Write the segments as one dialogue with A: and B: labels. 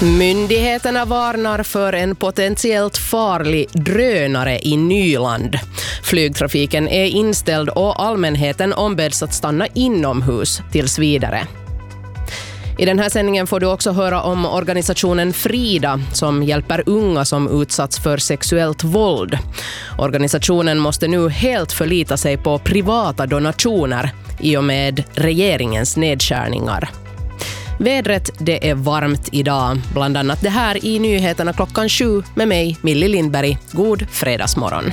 A: Myndigheterna varnar för en potentiellt farlig drönare i Nyland. Flygtrafiken är inställd och allmänheten ombeds att stanna inomhus tills vidare. I den här sändningen får du också höra om organisationen Frida som hjälper unga som utsatts för sexuellt våld. Organisationen måste nu helt förlita sig på privata donationer i och med regeringens nedskärningar. Vädret, det är varmt idag, bland annat det här i nyheterna 7:00 med mig, Millie Lindberg. God fredagsmorgon.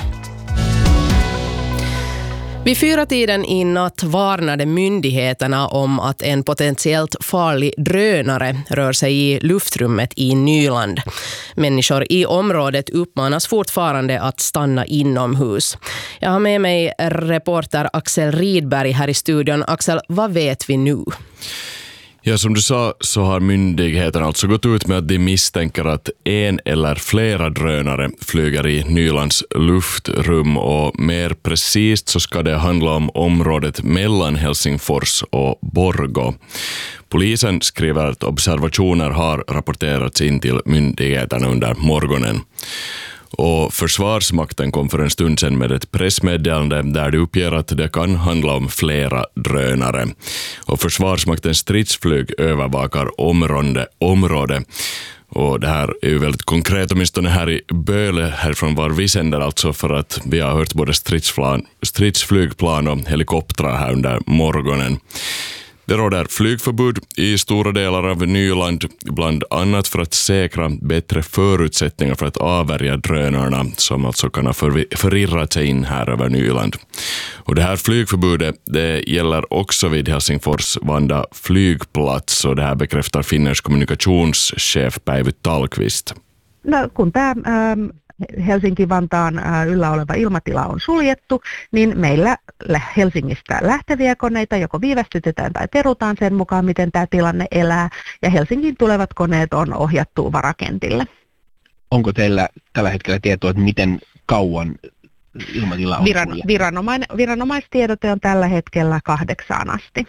A: Vid 4-tiden i natt varnade myndigheterna om att en potentiellt farlig drönare rör sig i luftrummet i Nyland. Människor i området uppmanas fortfarande att stanna inomhus. Jag har med mig reporter Axel Ridberg här i studion. Axel, vad vet vi nu?
B: Ja, som du sa så har myndigheten alltså gått ut med att de misstänker att en eller flera drönare flyger i Nylands luftrum, och mer precis så ska det handla om området mellan Helsingfors och Borgå. Polisen skriver att observationer har rapporterats in till myndigheterna under morgonen. Och Försvarsmakten kom för en stund sedan med ett pressmeddelande där det uppger att det kan handla om flera drönare. Och Försvarsmaktens stridsflyg övervakar område. Och det här är ju väldigt konkret, åtminstone här i Böle, härifrån var vi sänder alltså, för att vi har hört både stridsflygplan och helikoptrar här under morgonen. Det råder flygförbud i stora delar av Nyland, bland annat för att säkra bättre förutsättningar för att avvärja drönarna som alltså kan ha förirrat sig in här över Nyland. Och det här flygförbudet, det gäller också vid Helsingfors Vanda flygplats, och det här bekräftar Finners kommunikationschef Päivy Tallqvist.
C: No, kun tämä Helsinki-Vantaan yllä oleva ilmatila on suljettu, niin meillä Helsingistä lähteviä koneita joko viivästytetään tai perutaan sen mukaan, miten tämä tilanne elää, ja Helsingin tulevat koneet on ohjattu varakentille.
D: Onko teillä tällä hetkellä tietoa, että miten kauan ilmatila on suljettu?
C: Viranomaistiedote on tällä hetkellä 8 asti.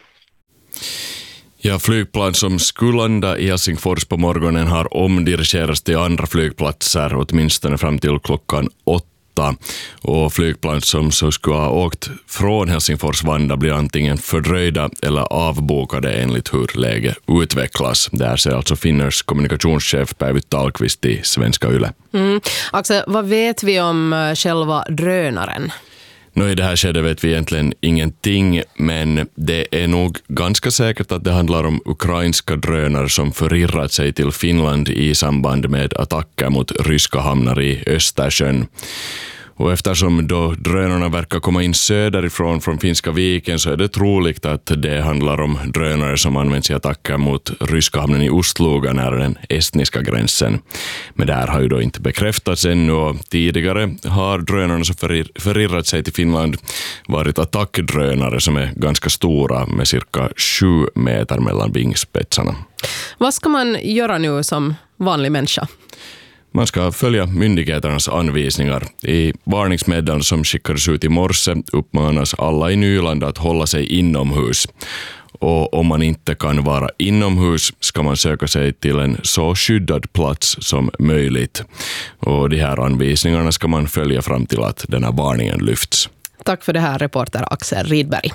B: Ja, flygplan som skulle landa i Helsingfors på morgonen har omdirigerats till andra flygplatser åtminstone fram till 8. Och flygplan som så skulle ha åkt från Helsingfors Vanda blir antingen fördröjda eller avbokade enligt hur läget utvecklas. Där ser alltså Finners kommunikationschef Päivy Tallqvist i Svenska Yle.
A: Axel, vad vet vi om själva drönaren?
B: I det här skedet vet vi egentligen ingenting, men det är nog ganska säkert att det handlar om ukrainska drönare som förirrat sig till Finland i samband med attacker mot ryska hamnar i Östersjön. Och eftersom då drönarna verkar komma in söderifrån från Finska viken, så är det troligt att det handlar om drönare som används i attacker mot ryska hamnen i Ust-Luga nära den estniska gränsen. Men det här har ju då inte bekräftats ännu, och tidigare har drönarna som förirrat sig till Finland varit attackdrönare som är ganska stora med cirka 7 meter mellan vingspetsarna.
A: Vad ska man göra nu som vanlig människa?
B: Man ska följa myndigheternas anvisningar. I varningsmeddelanden som skickades ut i morse uppmanas alla i Nyland att hålla sig inomhus. Och om man inte kan vara inomhus ska man söka sig till en så skyddad plats som möjligt. Och de här anvisningarna ska man följa fram till att den här varningen lyfts.
A: Tack för det här, reporter Axel Ridberg.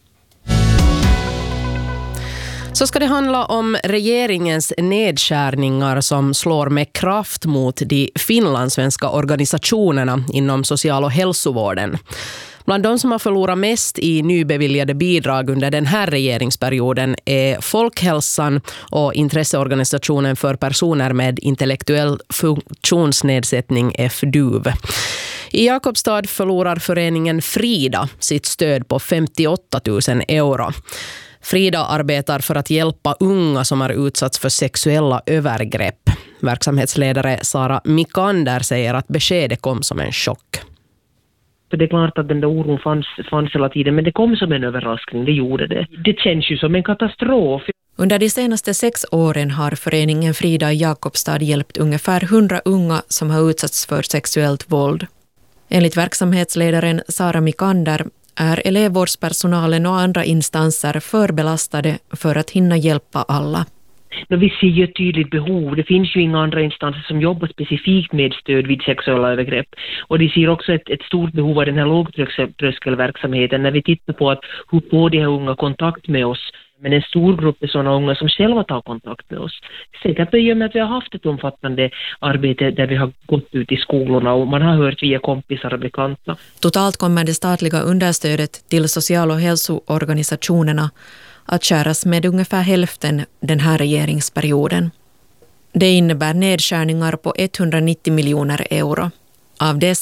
A: Så ska det handla om regeringens nedskärningar som slår med kraft mot de finlandssvenska organisationerna inom social- och hälsovården. Bland de som har förlorat mest i nybeviljade bidrag under den här regeringsperioden är Folkhälsan och intresseorganisationen för personer med intellektuell funktionsnedsättning FDUV. I Jakobstad förlorar föreningen Frida sitt stöd på 58 000 euro. Frida arbetar för att hjälpa unga som har utsatts för sexuella övergrepp. Verksamhetsledare Sara Mikander säger att beskedet kom som en chock.
E: För det är klart att den där oron fanns hela tiden, men det kom som en överraskning, det gjorde det. Det känns ju som en katastrof.
F: Under de senaste 6 åren har föreningen Frida i Jakobstad hjälpt ungefär 100 unga som har utsatts för sexuellt våld. Enligt verksamhetsledaren Sara Mikander är elevvårdspersonalen och andra instanser förbelastade för att hinna hjälpa alla.
E: Vi ser ju ett tydligt behov. Det finns ju inga andra instanser som jobbar specifikt med stöd vid sexuella övergrepp. Och de ser också ett stort behov av den här lågtröskelverksamheten när vi tittar på att hur får de här unga kontakt med oss. Men en stor grupp är sådana unga som själva tar kontakt med oss. Säkert i och med att vi har haft ett omfattande arbete där vi har gått ut i skolorna och man har hört via kompisar och bekanta.
F: Totalt kommer det statliga understödet till social- och hälsoorganisationerna att skäras med ungefär hälften den här regeringsperioden. Det innebär nedskärningar på 190 miljoner euro. Av det